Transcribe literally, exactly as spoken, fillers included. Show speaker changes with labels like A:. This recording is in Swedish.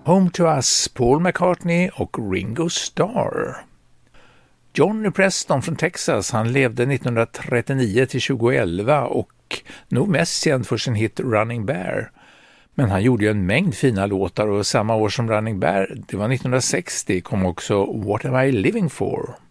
A: Home to Us, Paul McCartney och Ringo Starr. Johnny Preston från Texas, han levde nittonhundratrettionio till tjugoelva och nog mest känd för sin hit Running Bear. Men han gjorde ju en mängd fina låtar och samma år som Running Bear, det var nittonhundrasextio, kom också What Am I Living For?